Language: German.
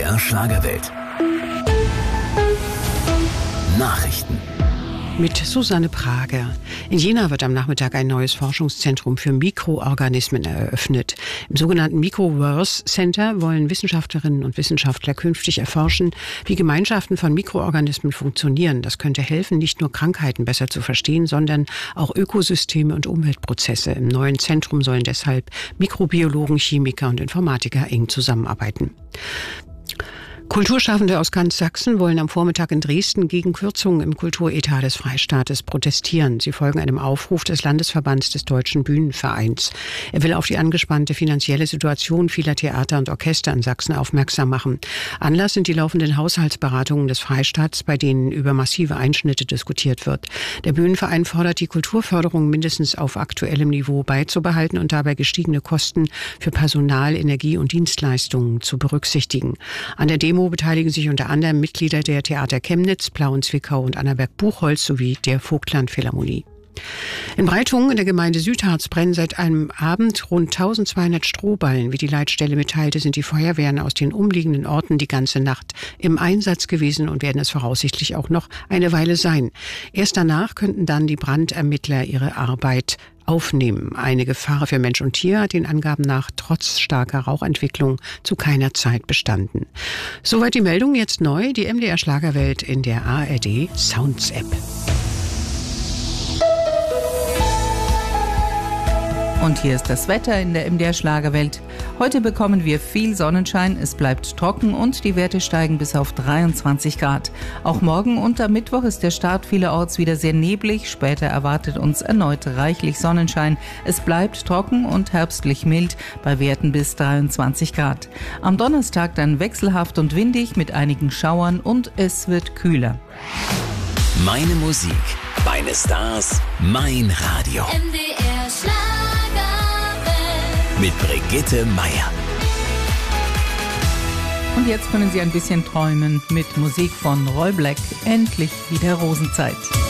MDR Schlagerwelt. Nachrichten. Mit Susanne Prager. In Jena wird am Nachmittag ein neues Forschungszentrum für Mikroorganismen eröffnet. Im sogenannten Microverse Center wollen Wissenschaftlerinnen und Wissenschaftler künftig erforschen, wie Gemeinschaften von Mikroorganismen funktionieren. Das könnte helfen, nicht nur Krankheiten besser zu verstehen, sondern auch Ökosysteme und Umweltprozesse. Im neuen Zentrum sollen deshalb Mikrobiologen, Chemiker und Informatiker eng zusammenarbeiten. Kulturschaffende aus ganz Sachsen wollen am Vormittag in Dresden gegen Kürzungen im Kulturetat des Freistaates protestieren. Sie folgen einem Aufruf des Landesverbands des Deutschen Bühnenvereins. Er will auf die angespannte finanzielle Situation vieler Theater und Orchester in Sachsen aufmerksam machen. Anlass sind die laufenden Haushaltsberatungen des Freistaats, bei denen über massive Einschnitte diskutiert wird. Der Bühnenverein fordert, die Kulturförderung mindestens auf aktuellem Niveau beizubehalten und dabei gestiegene Kosten für Personal, Energie und Dienstleistungen zu berücksichtigen. An der Demo beteiligen sich unter anderem Mitglieder der Theater Chemnitz, Plauen-Zwickau und Annaberg-Buchholz sowie der Vogtland-Philharmonie. In Breitungen in der Gemeinde Südharz brennen seit einem Abend rund 1200 Strohballen. Wie die Leitstelle mitteilte, sind die Feuerwehren aus den umliegenden Orten die ganze Nacht im Einsatz gewesen und werden es voraussichtlich auch noch eine Weile sein. Erst danach könnten dann die Brandermittler ihre Arbeit aufnehmen. Eine Gefahr für Mensch und Tier hat den Angaben nach trotz starker Rauchentwicklung zu keiner Zeit bestanden. Soweit die Meldung, jetzt neu, die MDR Schlagerwelt in der ARD Sounds App. Und hier ist das Wetter in der MDR Schlagerwelt. Heute bekommen wir viel Sonnenschein, es bleibt trocken und die Werte steigen bis auf 23 Grad. Auch morgen und am Mittwoch ist der Start vielerorts wieder sehr neblig. Später erwartet uns erneut reichlich Sonnenschein. Es bleibt trocken und herbstlich mild bei Werten bis 23 Grad. Am Donnerstag dann wechselhaft und windig mit einigen Schauern und es wird kühler. Meine Musik, meine Stars, mein Radio. MDR Schlagerwelt. Mit Brigitte Meier. Und jetzt können Sie ein bisschen träumen mit Musik von Roy Black. Endlich wieder Rosenzeit.